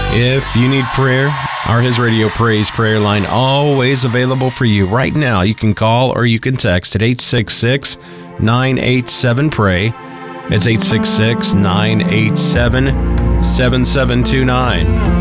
If you need prayer, our His Radio Praise prayer line always available for you. Right now, you can call or you can text at 866-987-PRAY. It's 866-987-7729.